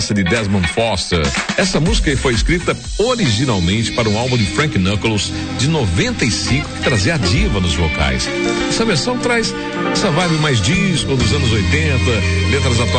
de Desmond Foster. Essa música foi escrita originalmente para um álbum de Frank Knuckles de 95 que trazia a diva nos vocais. Essa versão traz essa vibe mais disco dos anos 80, letras atuais